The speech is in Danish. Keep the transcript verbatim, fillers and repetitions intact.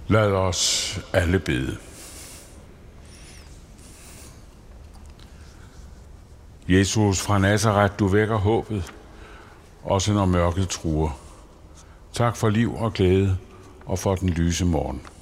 Lad os alle bede. Jesus fra Nazaret, du vækker håbet, også når mørket truer. Tak for liv og glæde og for den lyse morgen.